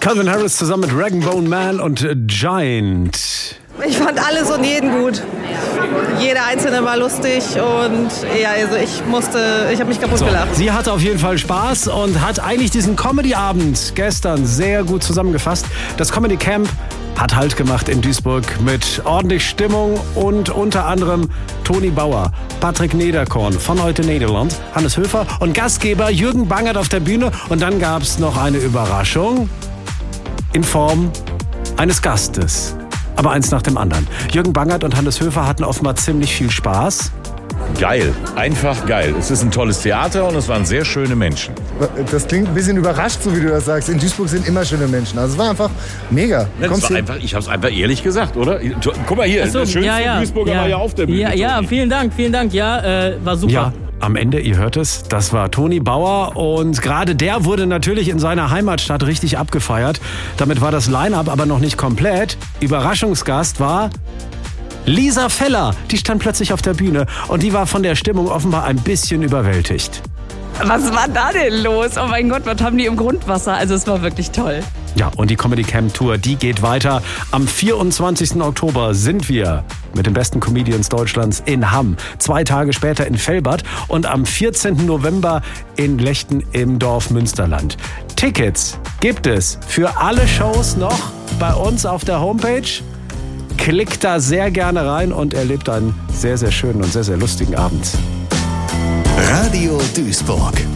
Calvin Harris zusammen mit Rag & Bone Man und Giant. Ich fand alles und jeden gut. Jeder Einzelne war lustig und ja, also ich habe mich kaputt gelacht. Sie hatte auf jeden Fall Spaß und hat eigentlich diesen Comedy-Abend gestern sehr gut zusammengefasst. Das Comedy Camp hat Halt gemacht in Duisburg mit ordentlich Stimmung und unter anderem Toni Bauer, Patrick Nederkorn von Heute Nederland, Hannes Höfer und Gastgeber Jürgen Bangert auf der Bühne. Und dann gab es noch eine Überraschung in Form eines Gastes. Aber eins nach dem anderen. Jürgen Bangert und Hannes Höfer hatten offenbar ziemlich viel Spaß. Geil, einfach geil. Es ist ein tolles Theater und es waren sehr schöne Menschen. Das klingt ein bisschen überrascht, so wie du das sagst. In Duisburg sind immer schöne Menschen. Also es war einfach mega. Ich habe es einfach ehrlich gesagt, oder? Guck mal hier, das schönste Duisburger war ja auf der Bühne. Ja, vielen Dank. Ja, war super. Ja. Am Ende, ihr hört es, das war Toni Bauer und gerade der wurde natürlich in seiner Heimatstadt richtig abgefeiert. Damit war das Line-Up aber noch nicht komplett. Überraschungsgast war Lisa Feller. Die stand plötzlich auf der Bühne und die war von der Stimmung offenbar ein bisschen überwältigt. Was war da denn los? Oh mein Gott, was haben die im Grundwasser? Also es war wirklich toll. Ja, und die Comedy Camp Tour, die geht weiter. Am 24. Oktober sind wir mit den besten Comedians Deutschlands in Hamm. 2 Tage später in Velbert und am 14. November in Lechten im Dorf Münsterland. Tickets gibt es für alle Shows noch bei uns auf der Homepage. Klickt da sehr gerne rein und erlebt einen sehr, sehr schönen und sehr, sehr lustigen Abend. Radio Duisburg.